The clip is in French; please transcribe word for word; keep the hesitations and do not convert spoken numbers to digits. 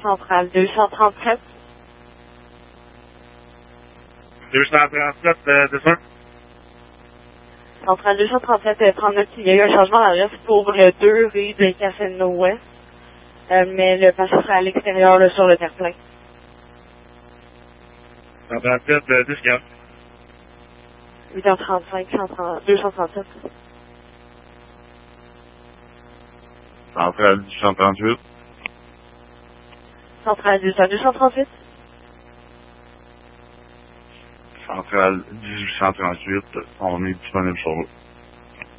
centrale deux cent trente-sept. deux cent trente-sept, euh, c'est ça? Centrale deux cent trente-sept, euh, prendre note qu'il y a eu un changement d'adresse pour euh, deux rue des Casino Ouest. Euh, mais le patient sera à l'extérieur, là, sur le terre-plein. cent trente-sept, euh, dix quatre. huit heures trente-cinq, deux cent trente-sept. Centrale deux cent trente-huit. Centrale deux cent trente-huit. Centrale dix-huit cent trente-huit, on est disponible sur vous.